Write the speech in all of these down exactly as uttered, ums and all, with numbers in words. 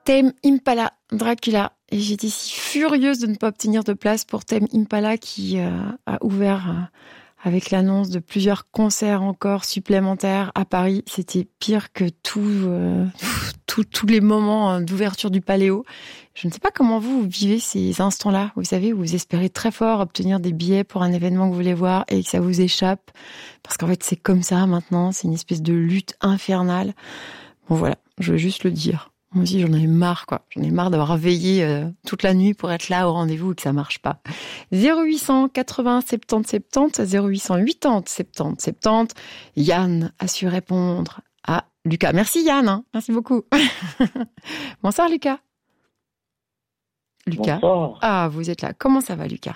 Tame Impala, Dracula. Et j'étais si furieuse de ne pas obtenir de place pour Tame Impala qui euh, a ouvert euh, avec l'annonce de plusieurs concerts encore supplémentaires à Paris. C'était pire que tout, euh, tout, tous les moments d'ouverture du Paléo. Je ne sais pas comment vous, vous vivez ces instants-là. Vous savez, où vous espérez très fort obtenir des billets pour un événement que vous voulez voir et que ça vous échappe. Parce qu'en fait, c'est comme ça maintenant. C'est une espèce de lutte infernale. Bon voilà, je veux juste le dire. Moi aussi, j'en ai marre, quoi. J'en ai marre d'avoir veillé euh, toute la nuit pour être là au rendez-vous et que ça marche pas. zéro huit cent quatre-vingts soixante-dix soixante-dix, zéro huit cent quatre-vingts soixante-dix soixante-dix. Yann a su répondre à Lucas. Merci Yann, hein. Merci beaucoup. Bonsoir Lucas. Lucas. Bonsoir. Ah, vous êtes là. Comment ça va Lucas?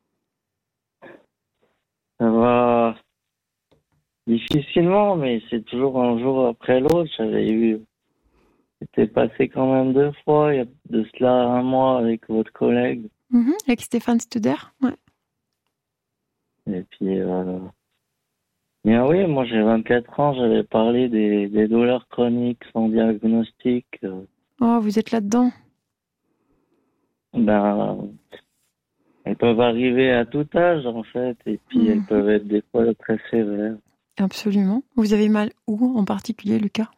Ça va difficilement, mais c'est toujours un jour après l'autre. J'avais eu... C'était passé quand même deux fois, il y a de cela un mois avec votre collègue. Mm-hmm, avec Stéphane Studer, ouais. Et puis, euh... bien oui, moi j'ai vingt-quatre ans, j'avais parlé des, des douleurs chroniques sans diagnostic. Oh, vous êtes là-dedans? Ben, elles peuvent arriver à tout âge en fait, et puis mmh. elles peuvent être des fois très sévères. Absolument. Vous avez mal où en particulier, Lucas?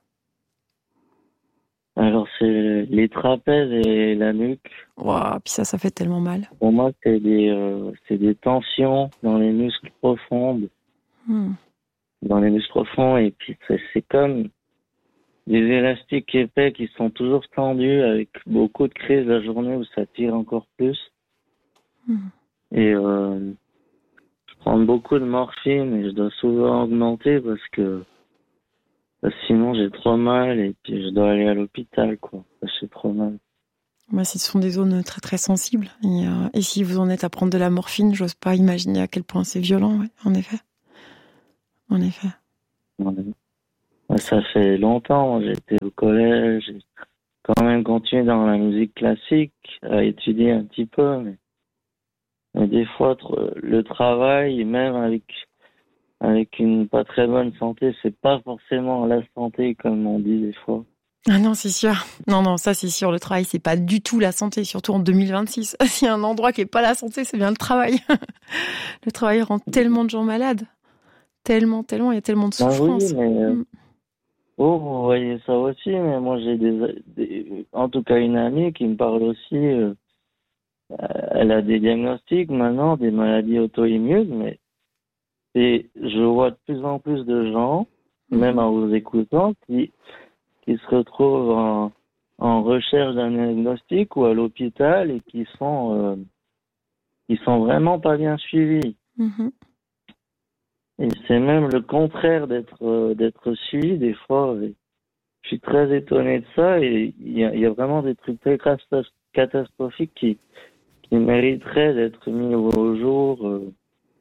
Alors, c'est les trapèzes et la nuque. Waouh, puis ça, ça fait tellement mal. Pour moi, c'est des, euh, c'est des tensions dans les muscles profonds. Hmm. Dans les muscles profonds, et puis c'est, c'est comme des élastiques épais qui sont toujours tendus avec beaucoup de crises la journée où ça tire encore plus. Hmm. Et euh, je prends beaucoup de morphine et je dois souvent augmenter parce que sinon, j'ai trop mal et puis je dois aller à l'hôpital, quoi. J'ai trop mal. Bah, ce sont des zones très très sensibles. Et, euh, et si vous en êtes à prendre de la morphine, j'ose pas imaginer à quel point c'est violent, ouais, en effet. En effet. Ouais. Ça fait longtemps. J'étais au collège. J'ai quand même continué dans la musique classique, à étudier un petit peu. Mais, mais des fois, le travail, même avec... avec une pas très bonne santé, c'est pas forcément la santé comme on dit des fois. Ah non, c'est sûr. Non, non, ça c'est sûr. Le travail, c'est pas du tout la santé, surtout en deux mille vingt-six. S'il y a un endroit qui est pas la santé, c'est bien le travail. Le travail rend tellement de gens malades. Tellement, tellement, il y a tellement de souffrance. Ah oui, mais... Mm. Oh, vous voyez ça aussi, mais moi j'ai des, des... En tout cas, une amie qui me parle aussi... Euh... Elle a des diagnostics maintenant, des maladies auto-immunes, mais... Et je vois de plus en plus de gens, mmh. même en vous écoutant, qui, qui se retrouvent en, en recherche d'un diagnostic ou à l'hôpital et qui sont, euh, qui sont vraiment pas bien suivis. Mmh. Et c'est même le contraire d'être, euh, d'être suivi des fois. Et je suis très étonné de ça et il y a, y a vraiment des trucs très catastrophiques qui, qui mériteraient d'être mis au jour. Euh,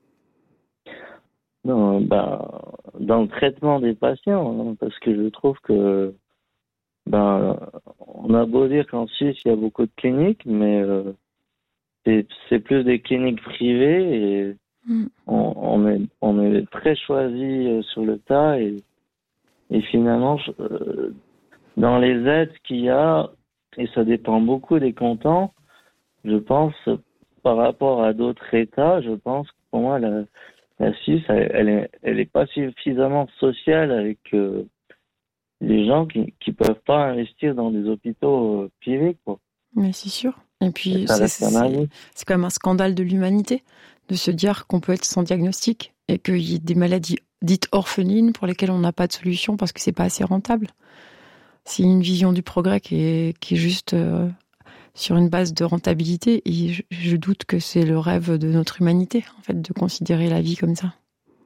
Non, ben, dans le traitement des patients, hein, parce que je trouve que, ben, on a beau dire qu'en Suisse, il y a beaucoup de cliniques, mais euh, c'est, c'est plus des cliniques privées et mm. on, on, est, on est très choisi euh, sur le tas et, et finalement, euh, dans les aides qu'il y a, et ça dépend beaucoup des cantons, je pense, par rapport à d'autres États, je pense que pour moi, la La Suisse, elle, elle, est, elle est pas suffisamment sociale avec euh, les gens qui qui peuvent pas investir dans des hôpitaux euh, privés, quoi. Mais c'est sûr. Et puis, c'est, c'est, c'est, c'est quand même un scandale de l'humanité de se dire qu'on peut être sans diagnostic et qu'il y ait des maladies dites orphelines pour lesquelles on n'a pas de solution parce que c'est pas assez rentable. C'est une vision du progrès qui est, qui est juste euh, sur une base de rentabilité et je, je doute que c'est le rêve de notre humanité, en fait, de considérer la vie comme ça.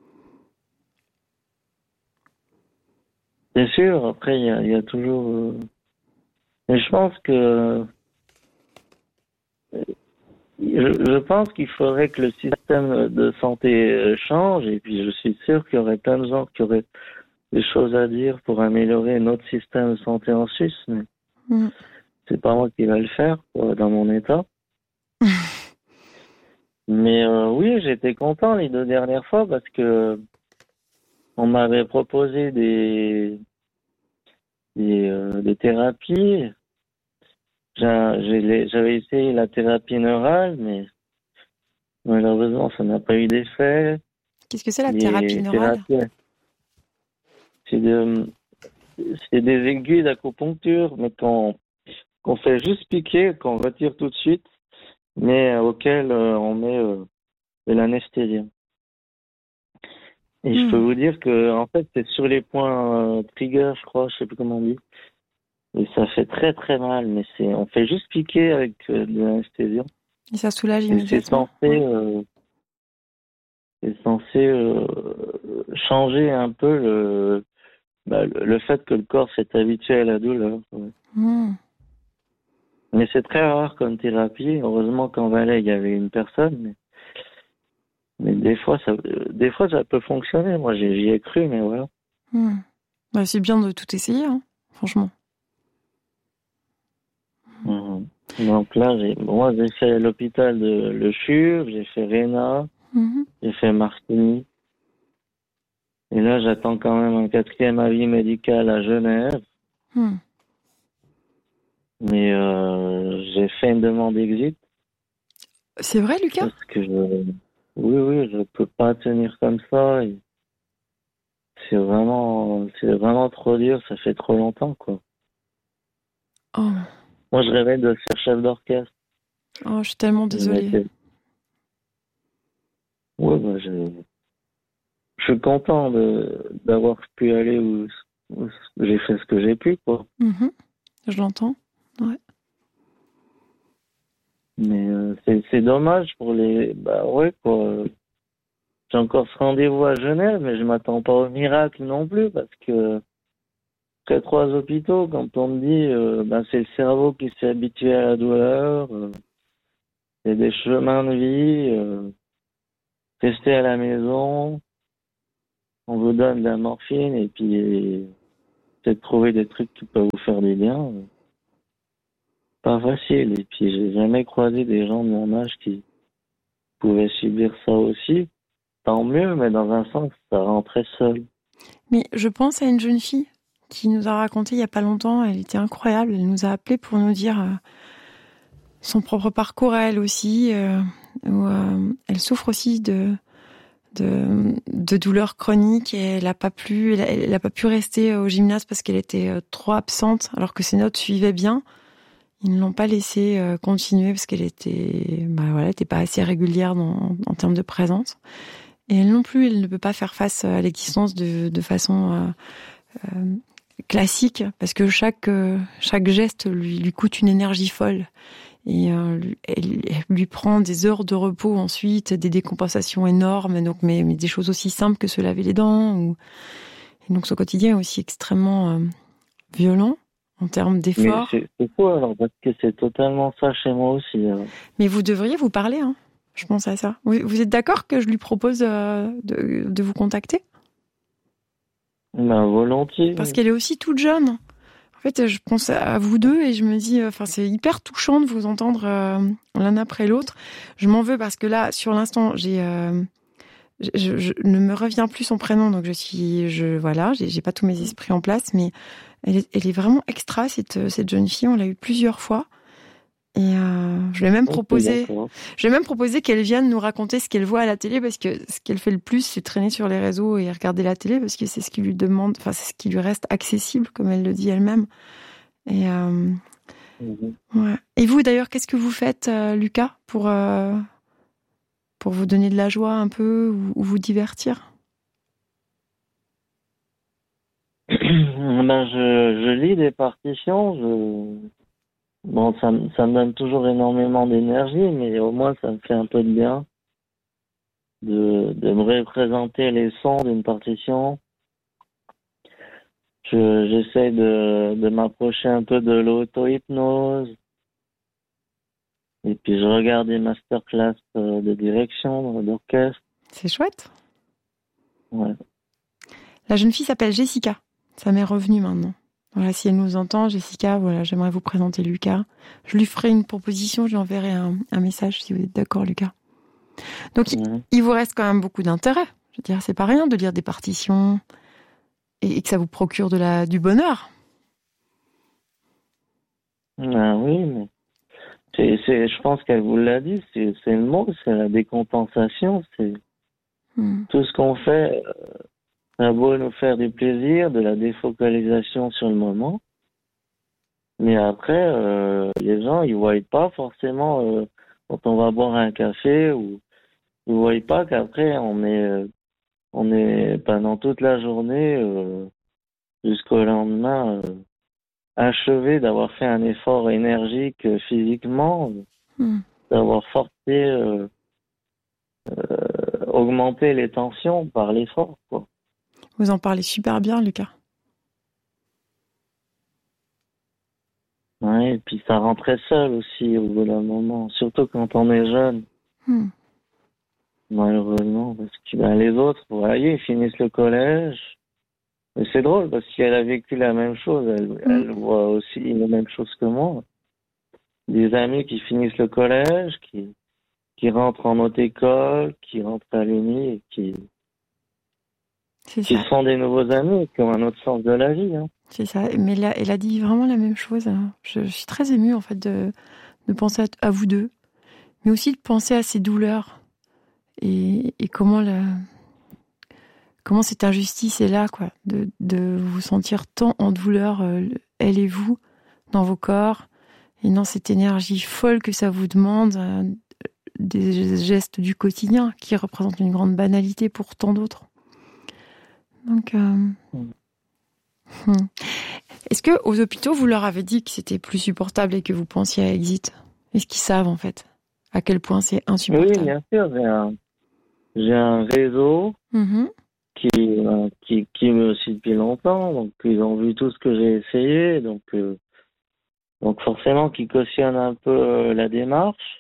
C'est sûr, après, il y a, y a toujours... Euh... Mais je pense que... Je, je pense qu'il faudrait que le système de santé change et puis je suis sûr qu'il y aurait plein de gens qui auraient des choses à dire pour améliorer notre système de santé en Suisse, mais mmh. c'est pas moi qui vais le faire, quoi, dans mon état. Mais euh, oui, j'étais content les deux dernières fois parce que on m'avait proposé des des, euh, des thérapies J'ai, j'ai les- j'avais essayé la thérapie neurale, mais malheureusement, ça n'a pas eu d'effet. Qu'est-ce que c'est la thérapie Les neurale? thérapies, c'est, de, c'est des aiguilles d'acupuncture, mais qu'on, qu'on fait juste piquer, qu'on retire tout de suite, mais auquel euh, on met euh, de l'anesthésie. Et je peux Hmm. vous dire que, en fait, c'est sur les points euh, trigger, je crois, je sais plus comment on dit. Et ça fait très très mal, mais c'est, on fait juste piquer avec euh, de l'anesthésie. Et ça soulage Et c'est immédiatement? censé, Ouais. euh, c'est censé euh, changer un peu le, bah, le, le fait que le corps s'est habitué à la douleur. Ouais. Hmm. Mais c'est très rare comme thérapie. Heureusement qu'en Valais, il y avait une personne, mais, mais des fois, ça, euh, des fois, ça peut fonctionner. Moi, j'y j'y ai cru, mais voilà. Hmm. Bah, c'est bien de tout essayer, hein, franchement. Mhm. Donc là, j'ai, moi, j'ai fait l'hôpital de Le Fur, j'ai fait Réna, Mhm. j'ai fait Martigny. Et là, j'attends quand même un quatrième avis médical à Genève. Hmm. Mais euh, j'ai fait une demande d'exit C'est vrai, Lucas? parce que je... oui, oui, je peux pas tenir comme ça. Et c'est vraiment, c'est vraiment trop dur. Ça fait trop longtemps, quoi. Oh. Moi, je rêvais de faire chef d'orchestre. Oh, je suis tellement Je désolée. m'étais, ouais, bah, je... je suis content de d'avoir pu aller où, où j'ai fait ce que j'ai pu, quoi. Mhm. Je l'entends. Ouais. Mais euh, c'est c'est dommage pour les, bah ouais, quoi. J'ai encore ce rendez-vous à Genève, mais je m'attends pas au miracle non plus parce que après trois hôpitaux, quand on me dit euh, ben c'est le cerveau qui s'est habitué à la douleur, euh, c'est des chemins de vie, euh, restez à la maison, on vous donne de la morphine et puis c'est de trouver des trucs qui peuvent vous faire du bien. euh, Pas facile. Et puis j'ai jamais croisé des gens de mon âge qui pouvaient subir ça aussi. Tant mieux, mais dans un sens, ça rentrait seul. Mais je pense à une jeune fille qui nous a raconté il y a pas longtemps. Elle était incroyable. Elle nous a appelé pour nous dire euh, son propre parcours à elle aussi. Euh, où, euh, elle souffre aussi de de, de douleurs chroniques et elle a pas pu, elle a, elle a pas pu rester au gymnase parce qu'elle était euh, trop absente alors que ses notes suivaient bien. Ils ne l'ont pas laissé euh, continuer parce qu'elle était, bah voilà, était pas assez régulière dans, en termes de présence. Et elle non plus, elle ne peut pas faire face à l'existence de, de façon euh, euh, classique parce que chaque euh, chaque geste lui lui coûte une énergie folle. Et euh, elle, elle lui prend des heures de repos ensuite, des décompensations énormes, donc mais, mais des choses aussi simples que se laver les dents. Ou... Et donc son quotidien est aussi extrêmement euh, violent en termes Mais d'efforts. c'est c'est quoi alors? Parce que c'est totalement ça chez moi aussi. alors. Mais vous devriez vous parler, hein. Je pense à ça. Vous, vous êtes d'accord que je lui propose euh, de, de vous contacter? Ben, volontiers. Parce qu'elle est aussi toute jeune. En fait, je pense à vous deux et je me dis, enfin, c'est hyper touchant de vous entendre euh, l'un après l'autre. Je m'en veux parce que là, sur l'instant, j'ai, euh, je, je, je ne me reviens plus son prénom, donc je suis, je voilà, j'ai, j'ai pas tous mes esprits en place, mais elle est, elle est vraiment extra cette cette jeune fille. On l'a eu plusieurs fois et euh, je lui ai même Ok, proposé, d'accord. je lui ai même proposé qu'elle vienne nous raconter ce qu'elle voit à la télé parce que ce qu'elle fait le plus, c'est traîner sur les réseaux et regarder la télé parce que c'est ce qui lui demande, enfin c'est ce qui lui reste accessible, comme elle le dit elle-même. Et euh, Mhm. ouais. Et vous d'ailleurs, qu'est-ce que vous faites, euh, Lucas, pour euh, pour vous donner de la joie un peu ou, ou vous divertir? Ben, je, je lis des partitions. Je... Bon, ça, me- ça me donne toujours énormément d'énergie, mais au moins ça me fait un peu de bien de, de me représenter les sons d'une partition. Je, j'essaie de, de m'approcher un peu de l'auto-hypnose. Et puis je regarde des masterclass euh, de direction, d'orchestre. C'est chouette. Ouais. La jeune fille s'appelle Jessica. Ça m'est revenu maintenant. Voilà, si elle nous entend, Jessica, voilà, j'aimerais vous présenter Lucas. Je lui ferai une proposition, je lui enverrai un, un message si vous êtes d'accord, Lucas. Donc, il, Mhm. il vous reste quand même beaucoup d'intérêt. Je veux dire, c'est pas rien de lire des partitions et, et que ça vous procure de la, du bonheur. Ben oui, mais C'est, c'est, je pense qu'elle vous l'a dit, c'est, c'est le mot, c'est la décompensation. C'est Hmm. tout ce qu'on fait, euh, ça a beau nous faire du plaisir, de la défocalisation sur le moment. Mais après, euh, les gens, ils voient pas forcément, euh, quand on va boire un café, ou ils voient pas qu'après, on est, euh, on est pendant toute la journée, euh, jusqu'au lendemain, euh, achevé d'avoir fait un effort énergique euh, physiquement, euh, Hmm. d'avoir forcé, euh, augmenter les tensions par l'effort, quoi. Vous en parlez super bien, Lucas. Ouais, et puis ça rend très seul aussi au bout d'un moment, surtout quand on est jeune, Hmm. malheureusement, parce que ben, les autres, vous voyez, ils finissent le collège. Mais c'est drôle parce qu'elle a vécu la même chose, elle, Hmm. elle voit aussi les mêmes choses que moi. Des amis qui finissent le collège, qui, qui rentrent en haute école, qui rentrent à l'uni et qui, C'est qui ça. se font des nouveaux amis, qui ont un autre sens de la vie. Hein. C'est ça. Mais là, elle a dit vraiment la même chose. Je, je suis très émue, en fait, de, de penser à, à vous deux, mais aussi de penser à ces douleurs et, et comment la, comment cette injustice est là, quoi, de, de vous sentir tant en douleur, euh, elle et vous, dans vos corps, et dans cette énergie folle que ça vous demande, euh, des gestes du quotidien qui représentent une grande banalité pour tant d'autres. Donc, euh, Mm. hmm. Est-ce que aux hôpitaux, vous leur avez dit que c'était plus supportable et que vous pensiez à Exit? Est-ce qu'ils savent, en fait, à quel point c'est Oui, insupportable? bien sûr, j'ai un, j'ai un réseau Mm-hmm. qui, euh, qui, qui me suit depuis longtemps, donc ils ont vu tout ce que j'ai essayé, donc, euh, donc forcément qu'ils cautionnent un peu euh, la démarche.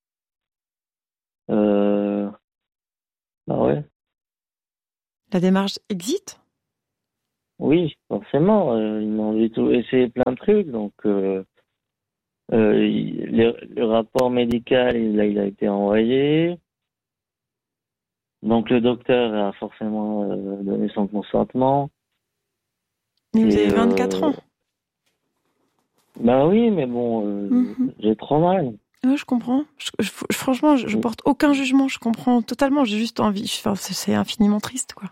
Euh, bah ouais, La démarche Exit? oui, forcément, euh, ils m'ont vu tout essayé plein de trucs, donc euh, euh, il- le, le rapport médical, il a, il a été envoyé, donc le docteur a forcément euh, donné son consentement, Mais vous avez et vingt-quatre euh, ans. bah oui, mais bon, euh, Mhm. j'ai trop mal. Oui, je comprends. Je, je- je- franchement, je, je porte aucun jugement. Je comprends totalement. J'ai juste envie. Enfin, c'est c'est infiniment triste, quoi.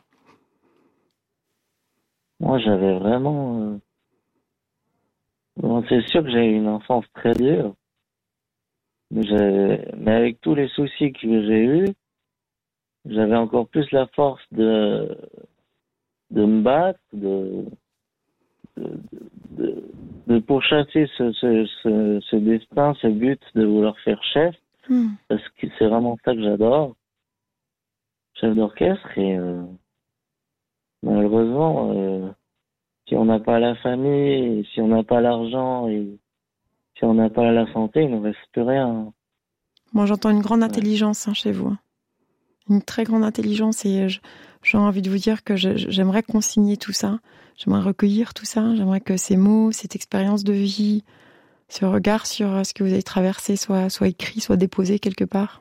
Moi, j'avais vraiment... euh, bon, c'est sûr que j'ai eu une enfance très dure, mais, j'ai- mais avec tous les soucis que j'ai eus, j'avais encore plus la force de, de me battre, de, de, de, de pourchasser ce, ce, ce, ce destin, ce but de vouloir faire chef, Hmm. parce que c'est vraiment ça que j'adore, chef d'orchestre, et euh, malheureusement, euh, si on n'a pas la famille, si on n'a pas l'argent, et si on n'a pas la santé, il ne nous reste plus rien. Moi, j'entends une grande Ouais. intelligence, hein, chez vous. Hein. Une très grande intelligence et je- j'ai envie de vous dire que je- j'aimerais consigner tout ça. J'aimerais recueillir tout ça. J'aimerais que ces mots, cette expérience de vie, ce regard sur ce que vous avez traversé soit, soit écrit, soit déposé quelque part.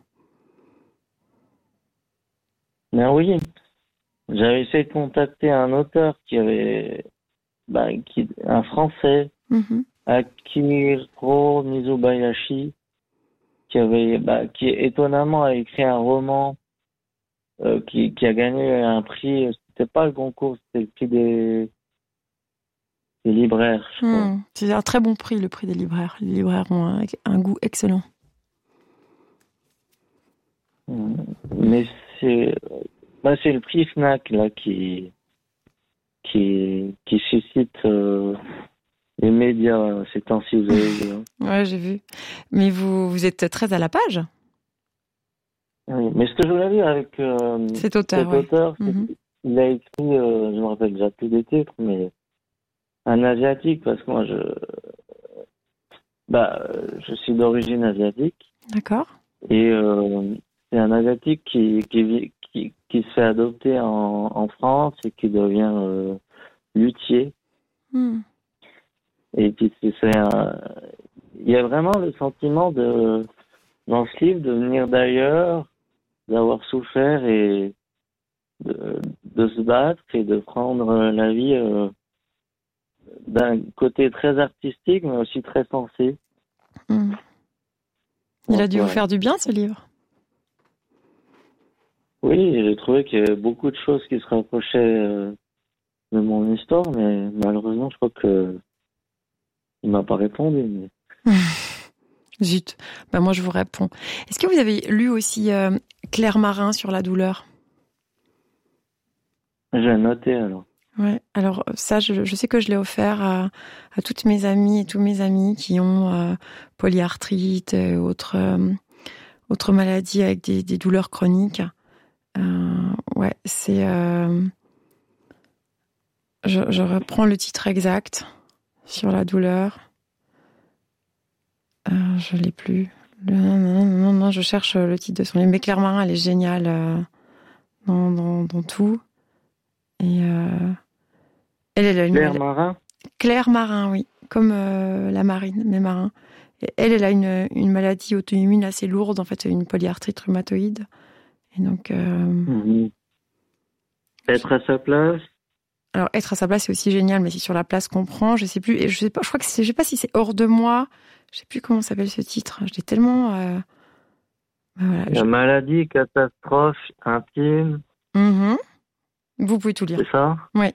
Ben oui, j'avais essayé de contacter un auteur qui avait, bah, qui, un Français, Mhm. Akihiro Mizubayashi, qui avait, bah, qui étonnamment a écrit un roman euh, qui, qui a gagné un prix. C'était pas le concours, c'était le prix des, des libraires, je crois. Hmm. C'est un très bon prix, le prix des libraires. Les libraires ont un, un goût excellent. Mm. Mais c'est, bah, c'est le prix Fnac là qui, qui, qui suscite euh, les médias ces temps-ci, vous avez vu. Hein. Ouais, j'ai vu. Mais vous, vous êtes très à la page, Oui, mais ce que je voulais dire avec euh, cet auteur, cet ouais. auteur, c'est Mhm. qu'il a écrit, euh, je me rappelle déjà plus des titres, mais un asiatique, parce que moi je, bah, euh, je suis d'origine asiatique, D'accord. et euh, c'est un asiatique qui qui, vit- qui qui se fait adopter en, en France et qui devient euh, luthier, Hmm. et puis c'est c'est un, il y a vraiment le sentiment de dans ce livre de venir d'ailleurs, d'avoir souffert et de, de se battre et de prendre la vie euh, d'un côté très artistique mais aussi très sensé. Hmm. Il Donc, a dû vous ouais. faire du bien, ce livre. Oui, j'ai trouvé qu'il y avait beaucoup de choses qui se rapprochaient euh, de mon histoire, mais malheureusement, je crois que il m'a pas répondu. Mais... Zut. Ben moi, je vous réponds. Est-ce que vous avez lu aussi euh, Claire Marin sur la douleur? J'ai noté alors. Ouais. Alors ça, je, je sais que je l'ai offert à, à toutes mes amies et tous mes amis qui ont euh, polyarthrite et autres, euh, autres maladies avec des, des douleurs chroniques. Euh, ouais, c'est... Euh, je, je reprends le titre exact sur la douleur. Euh, je l'ai plus. Le- non, non, non, non, je cherche le titre de son livre. Mais Claire Marin, elle est géniale euh, dans, dans, dans tout. Et euh, elle, elle a une Claire mal- Marin? Claire Marin, oui, comme euh, la marine, mais marin. Et elle, elle a une, une maladie auto-immune assez lourde, en fait, une polyarthrite rhumatoïde. Et donc, euh, Mhm. Être à sa place? alors être à sa place, c'est aussi génial, mais c'est sur la place qu'on prend. Je sais plus, et je sais pas, je crois que c'est, je sais pas si c'est hors de moi. Je sais plus comment s'appelle ce titre. Je l'ai tellement. Euh, ben voilà, La je- maladie, catastrophe, intime, Mhm. Vous pouvez tout lire. c'est ça? Oui.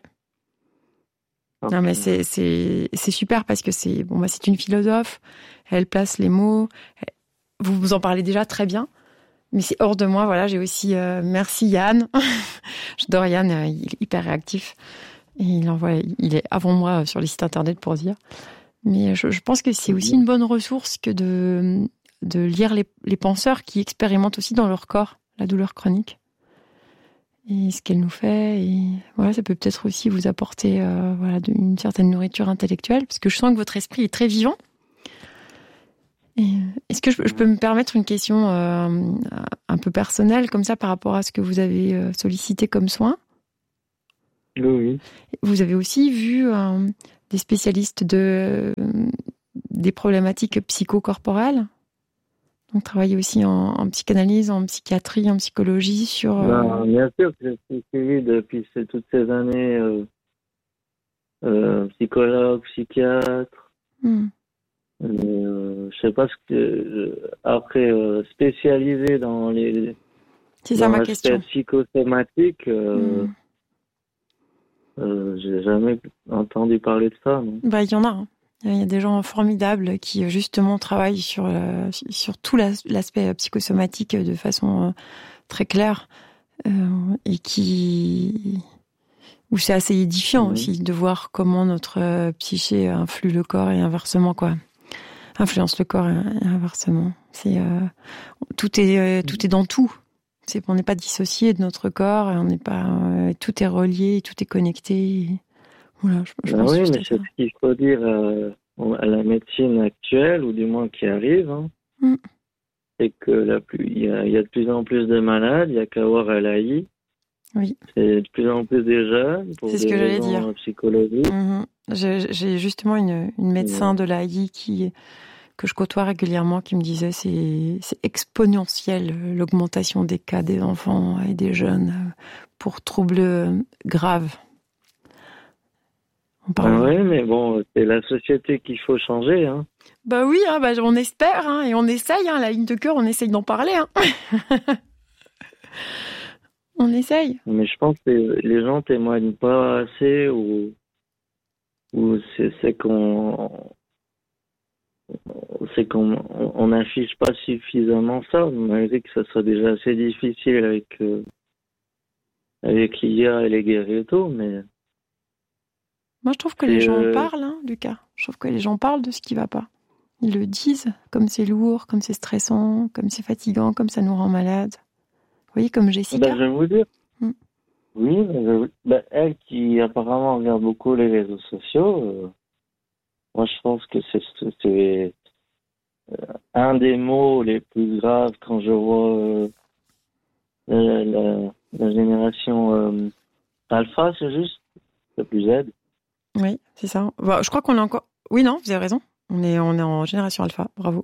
Ok. Non, mais c'est, c'est, c'est super parce que c'est, bon, bah, c'est une philosophe. Elle place les mots. Vous vous en parlez déjà très bien. Mais c'est hors de moi. Voilà, j'ai aussi, euh, merci Yann. J'adore Yann. euh, Il est hyper réactif. Et il envoie, il est avant moi sur les sites internet pour dire. Mais je, je pense que c'est aussi une bonne ressource que de, de lire les, les penseurs qui expérimentent aussi dans leur corps la douleur chronique. Et ce qu'elle nous fait, et voilà, ça peut peut-être aussi vous apporter euh, voilà, une certaine nourriture intellectuelle, parce que je sens que votre esprit est très vivant. Et est-ce que je, je peux me permettre une question euh, un peu personnelle, comme ça, par rapport à ce que vous avez euh, sollicité comme soin? Oui, oui. Vous avez aussi vu euh, des spécialistes de, des problématiques psychocorporelles? Donc, travailler aussi en, en psychanalyse, en psychiatrie, en psychologie sur... euh, Ben, bien sûr que je suis suivi depuis ces- toutes ces années euh, euh, psychologue, psychiatre. hmm. Mais, euh, je sais pas ce que euh, après euh, spécialisé dans les C'est ça dans ma l'aspect question. psychosomatique, euh, Hmm. euh, j'ai jamais entendu parler de ça. Non. Bah, il y en a. Hein. Il y a des gens formidables qui justement travaillent sur, euh, sur tout l'as- l'aspect psychosomatique de façon euh, très claire euh, et qui où c'est assez édifiant Mhm. aussi de voir comment notre euh, psyché influe le corps et inversement quoi, influence le corps et, et inversement. C'est euh, tout est euh, tout est dans tout. C'est on n'est pas dissocié de notre corps et on n'est pas euh, tout est relié, tout est connecté. Et voilà, je, je Ben pense oui, juste mais à ça. c'est ce qu'il faut dire euh, à la médecine actuelle, ou du moins qui arrive, hein, Mm. c'est que la plus, il y a, il y a de plus en plus de malades, il y a qu'à voir à l'A I, Oui. c'est de plus en plus des jeunes pour C'est ce des que j'allais raisons dire. euh, psychologiques. Mhm. J'ai j'ai justement une, une médecin de l'A I qui, que je côtoie régulièrement qui me disait c'est c'est exponentiel euh, l'augmentation des cas des enfants et des jeunes euh, pour troubles euh, graves. On Ben parle. oui, mais bon, c'est la société qu'il faut changer, hein. Bah oui, hein, bah, on espère hein, et on essaye. Hein, la ligne de cœur, on essaye d'en parler. Hein. On essaye. Mais je pense que les gens témoignent pas assez, ou, ou c'est c'est qu'on c'est qu'on on on n'affiche pas suffisamment ça, malgré que ça soit déjà assez difficile avec euh, avec l'I A et les guerres et tout, mais Moi, je trouve que les c'est gens euh, parlent, hein, Lucas. Je trouve que les gens parlent de ce qui va pas. Ils le disent, comme c'est lourd, comme c'est stressant, comme c'est fatigant, comme ça nous rend malade. Vous voyez, comme Jessica. ben, je vais vous dire, Mm. oui, mais je- ben, elle qui apparemment regarde beaucoup les réseaux sociaux, euh, moi je pense que c'est c'est un des mots les plus graves quand je vois euh, la, la, la génération euh, alpha, c'est juste, c'est plus Z. Oui, c'est ça. Bah, je crois qu'on est encore. Oui, non, vous avez raison. On est, on est en génération alpha. Bravo.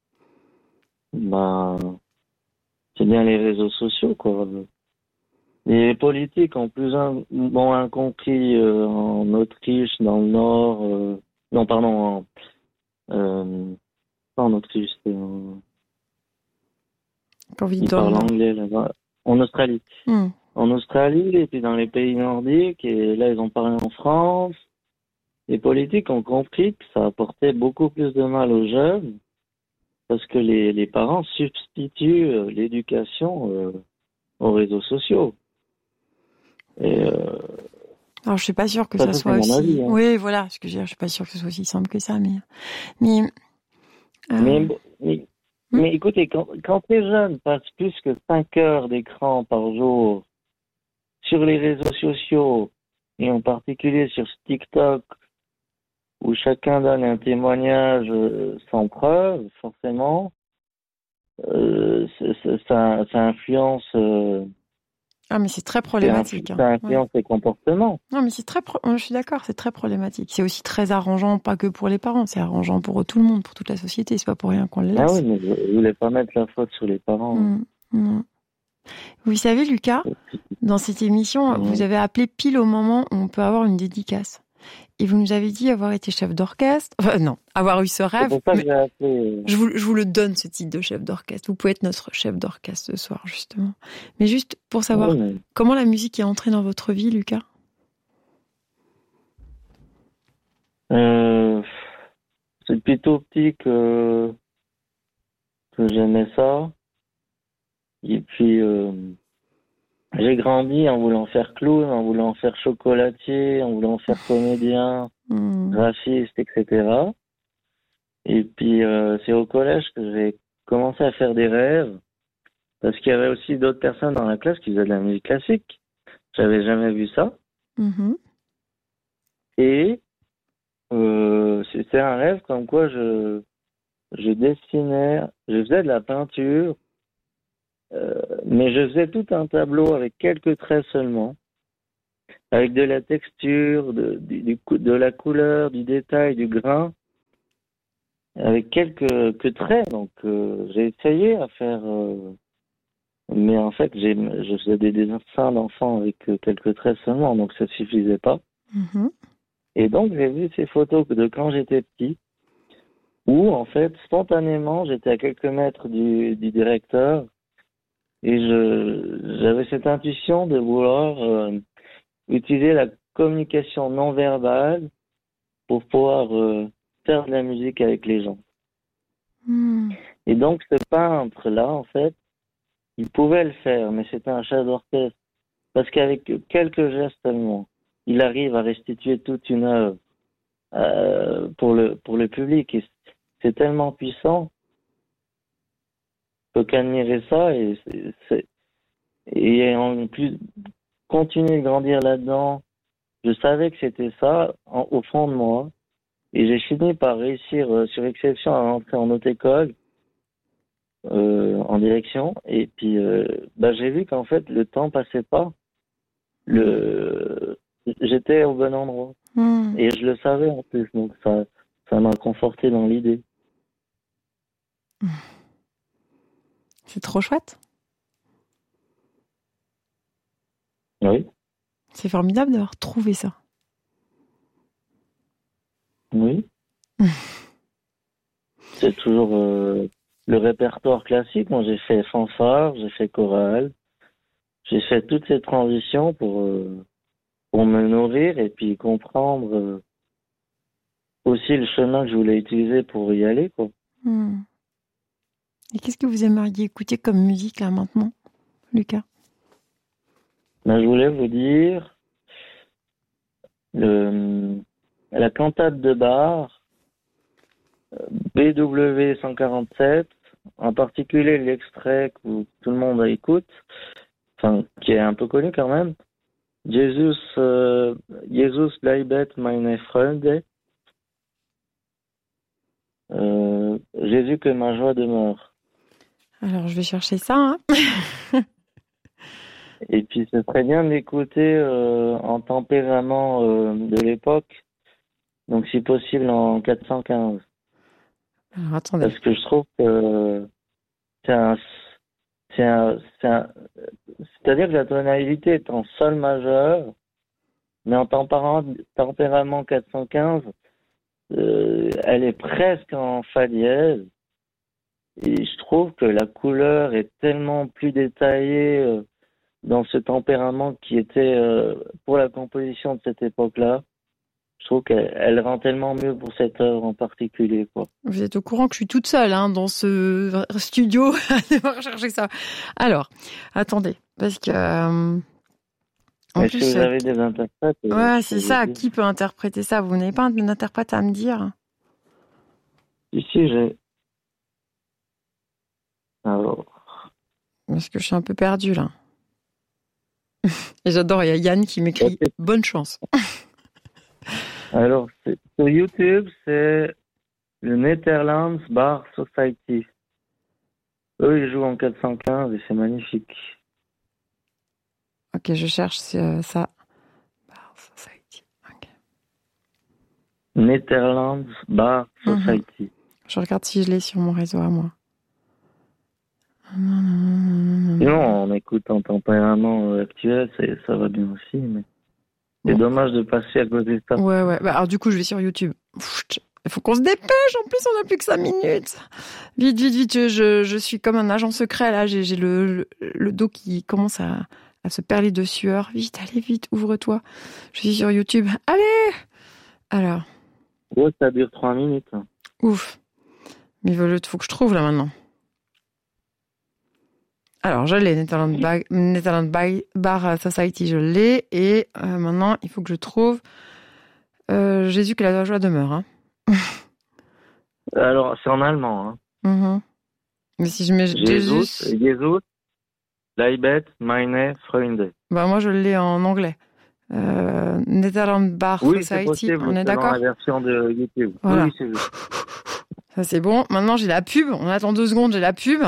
Ben, c'est bien les réseaux sociaux, quoi. Les politiques ont plus un, bon, incompris euh, en Autriche, dans le Nord, euh, non, pardon, en, euh, pas en Autriche, c'est en, T'as envie de Ils parlent dormir. anglais là-bas. En Australie. Hmm. En Australie, et puis dans les pays nordiques, et là, ils ont parlé en France. Les politiques ont compris que ça apportait beaucoup plus de mal aux jeunes parce que les, les parents substituent euh, l'éducation euh, aux réseaux sociaux. Et euh, Alors, je suis pas sûre que ça, ça ça c'est soit mon aussi. avis. Hein. Oui, voilà, ce que je veux dire, je suis pas sûre que ce soit aussi simple que ça, mais, mais, euh... Mais, mais, hmm? mais écoutez, quand, quand les jeunes passent plus que cinq heures d'écran par jour sur les réseaux sociaux, et en particulier sur TikTok, où chacun donne un témoignage euh, sans preuve, forcément, euh, c'est- c'est- ça, ça influence, euh, Ah, mais c'est très ça influ- problématique. Hein. ça Ouais. influence les comportements. Non, mais c'est très, pro... je suis d'accord, c'est très problématique. C'est aussi très arrangeant, pas que pour les parents, c'est arrangeant pour tout le monde, pour toute la société. C'est pas pour rien qu'on les Ah oui, laisse. mais je, je voulais pas mettre la faute sur les parents. Hmm. Hmm. Vous savez, Lucas, dans cette émission, Mmh. vous avez appelé pile au moment où on peut avoir une dédicace. Et vous nous avez dit avoir été chef d'orchestre. Enfin, non, avoir eu ce C'est rêve. pour ça que Mais j'ai appelé. je, vous, je vous le donne, ce titre de chef d'orchestre. Vous pouvez être notre chef d'orchestre ce soir, justement. Mais juste pour savoir, Oui, mais, comment la musique est entrée dans votre vie, Lucas? euh, c'est depuis tout petit que, que j'aimais ça. Et puis, euh, j'ai grandi en voulant faire clown, en voulant faire chocolatier, en voulant faire comédien, Hmm. graphiste, et cetera. Et puis, euh, c'est au collège que j'ai commencé à faire des rêves, parce qu'il y avait aussi d'autres personnes dans la classe qui faisaient de la musique classique. J'avais jamais vu ça. Mhm. Et euh, c'était un rêve comme quoi je, je dessinais, je faisais de la peinture, euh, mais je faisais tout un tableau avec quelques traits seulement, avec de la texture, de, du, du cou- de la couleur, du détail, du grain, avec quelques que traits. Donc euh, j'ai essayé à faire, euh, mais en fait j'ai, je faisais des dessins d'enfants avec euh, quelques traits seulement, donc ça suffisait pas. Mhm. Et donc j'ai vu ces photos de quand j'étais petit, où en fait spontanément j'étais à quelques mètres du, du directeur et je j'avais cette intuition de vouloir euh, utiliser la communication non verbale pour pouvoir euh, faire de la musique avec les gens. Hmm. Et donc ce peintre-là, en fait, il pouvait le faire, mais c'était un chef d'orchestre. Parce qu'avec quelques gestes seulement, il arrive à restituer toute une œuvre euh, pour le pour le public. Et c'est tellement puissant, on peut qu'admirer ça. Et, c'est, c'est- et en plus, continuer de grandir là-dedans, je savais que c'était ça en- au fond de moi. Et j'ai fini par réussir, euh, sur exception, à rentrer en haute école, euh, en direction. Et puis, euh, bah, j'ai vu qu'en fait, le temps passait pas. Le, j'étais au bon endroit. Hmm. Et je le savais en plus. Donc, ça, ça m'a conforté dans l'idée. C'est trop chouette. Oui, C'est formidable d'avoir trouvé ça. oui. C'est toujours euh, le répertoire classique. Moi, j'ai fait fanfare, j'ai fait chorale. J'ai fait toutes ces transitions pour, euh, pour me nourrir et puis comprendre euh, aussi le chemin que je voulais utiliser pour y aller, quoi. Hmm. Et qu'est-ce que vous aimeriez écouter comme musique là maintenant, Lucas? Mais je voulais vous dire le, la cantate de Bach, B W cent quarante-sept, en particulier l'extrait que tout le monde écoute, enfin, qui est un peu connu quand même. Jesus, euh, Jesus bleibet meine Freude. Euh, Jésus que ma joie demeure. Alors, je vais chercher ça. Hein. Et puis, ce serait bien d'écouter euh, en tempérament euh, de l'époque, donc si possible en quatre cent quinze. Alors, attendez. Parce que je trouve que c'est un, c'est un, c'est un, c'est-à-dire que la tonalité est en sol majeur, mais en tempérament, tempérament quatre cent quinze, euh, elle est presque en fa dièse. Et je trouve que la couleur est tellement plus détaillée euh, dans ce tempérament qui était euh, pour la composition de cette époque-là. Je trouve qu'elle elle rend tellement mieux pour cette œuvre en particulier, quoi. Vous êtes au courant que je suis toute seule hein, dans ce studio à devoir rechercher ça. Alors, attendez, parce que... Euh, en Est-ce plus, que vous avez des interprètes? euh, ouais, je c'est peux ça. vous dire. Qui peut interpréter ça? Vous n'avez pas un interprète à me dire? Ici, j'ai... Alors, Parce que je suis un peu perdue, là. Et j'adore, il y a Yann qui m'écrit « Bonne chance ». alors c'est- sur YouTube, c'est le Netherlands Bar Society. Eux, ils jouent en quatre cent quinze et c'est magnifique. Ok, je cherche euh, ça. Bar Society. Ok. Netherlands Bar Society. Je regarde si je l'ai sur mon réseau à moi. Sinon, en écoutant tempérament euh, actuel, c'est- ça va bien aussi, mais c'est Bon. dommage de passer à côté de ça. Ouais, ouais. Bah, alors du coup, je vais sur YouTube. Pfft, il faut qu'on se dépêche. En plus, on n'a plus que cinq minutes. Vite, vite, vite. Je, je, je suis comme un agent secret là. J'ai, j'ai le, le, le dos qui commence à, à se perler de sueur. Vite, allez, vite, ouvre-toi. Je suis sur YouTube. Allez. Alors, Ouais, ça dure trois minutes. hein. ouf. Mais il faut que je trouve là maintenant. Alors, je l'ai, Netherlands, Bar, Netherlands Bar Society, je l'ai. Et euh, maintenant, il faut que je trouve euh, Jésus que la joie demeure. Hein. Alors, c'est en allemand. Hein. Mm-hmm. Mais si je mets Jesus, Jésus... Jesus, Leibet, meine Freunde. Bah, moi, je l'ai en anglais. Euh, Netherlands Bar Oui, c'est Society, possible, on est selon d'accord? la version de YouTube. Voilà. Oui, c'est juste. Ça, c'est bon. Maintenant, j'ai la pub. On attend deux secondes, j'ai la pub.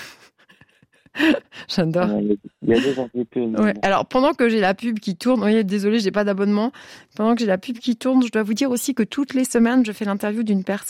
J'adore. Il y a des entreprises. Ouais. Alors, pendant que j'ai la pub qui tourne, oui, désolé, j'ai pas d'abonnement. Pendant que j'ai la pub qui tourne, je dois vous dire aussi que toutes les semaines, je fais l'interview d'une personne